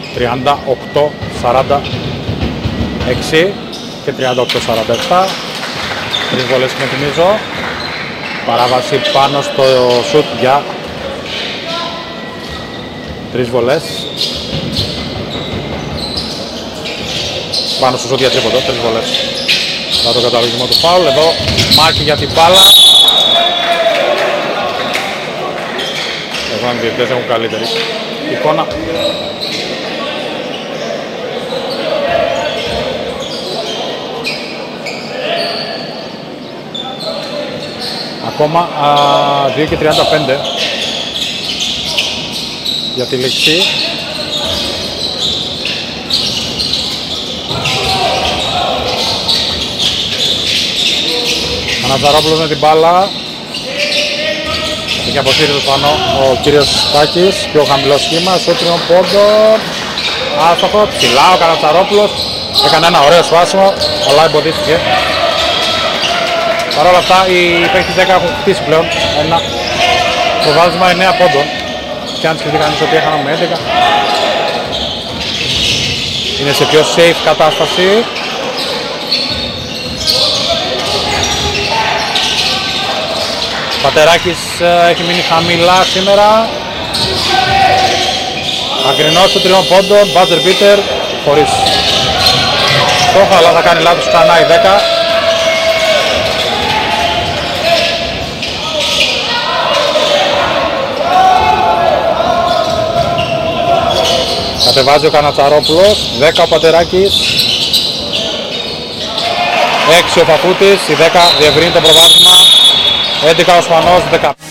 38-46 και 38-47. Τρεις βολές θυμίζω. Παράβαση πάνω στο σουτ για τρεις βολές. Πάνω στο σουτ για τρίποντο, τρεις βολές. Θα το καταλογισμό του φάουλ. Εδώ μάχη για την μπάλα. Εδώ οι διαιτητές έχουν καλύτερη εικόνα. Ακόμα 2 και 35 για τη λήξη. Αναζαρόπουλος με την μπάλα. Έχει αποσύρει το πάνω ο κύριος Τάκης. Πιο χαμηλό σχήμα, στο τριών πόντων. Άστοχο, ψηλά ο Κανατσαρόπουλος. Έκανε ένα ωραίο σπάσιμο, αλλά εμποδίστηκε. Παρ' όλα αυτά οι παίκτες 10 έχουν χτίσει πλέον ένα προβάδισμα 9 πόντων. Και αν σκεφτεί κανείς ότι έχαναμε με 11, είναι σε πιο safe κατάσταση. Πατεράκης έχει μείνει χαμηλά σήμερα. Ακρινός του 3 πόντων, buzzer beater, χωρίς στόχο, αλλά θα κάνει λάθος ξανά η 10. Κατεβάζει ο Κανατσαρόπουλος, 10 ο Πατεράκης, 6 ο Παπούτης, η 10 διευρύνει το προβάδισμα, 11 ο Σπανός, 10.